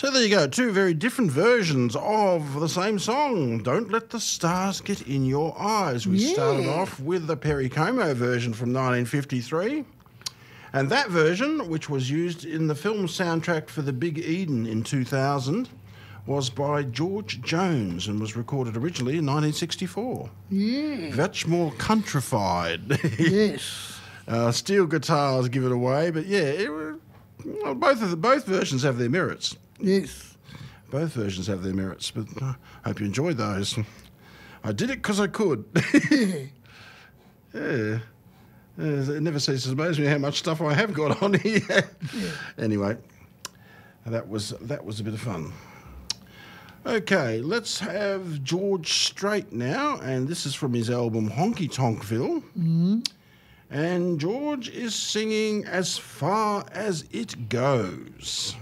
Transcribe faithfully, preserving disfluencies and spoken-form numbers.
So there you go, two very different versions of the same song, Don't Let the Stars Get in Your Eyes. We Yeah. started off with the Perry Como version from nineteen fifty-three. And that version, which was used in the film soundtrack for The Big Eden in two thousand, was by George Jones and was recorded originally in nineteen sixty-four. Yeah. Much more countrified. Yes. uh, steel guitars give it away, but yeah, it, were- well, both of the, both versions have their merits. Yes. Both versions have their merits, but I uh, hope you enjoyed those. I did it because I could. Yeah. Uh, it never ceases to amaze me how much stuff I have got on here. Yeah. Anyway, that was that was a bit of fun. Okay, let's have George Strait now, and this is from his album Honky Tonkville. Mm-hmm. And George is singing As Far As It Goes.